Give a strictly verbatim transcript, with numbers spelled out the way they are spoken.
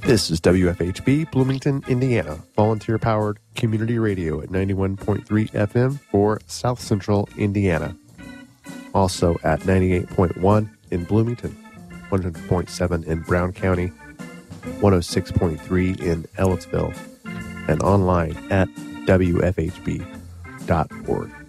This is W F H B, Bloomington, Indiana, volunteer-powered community radio at ninety-one point three F M for South Central Indiana. Also at ninety-eight point one in Bloomington, one hundred point seven in Brown County, one oh six point three in Ellettsville, and online at W F H B dot org.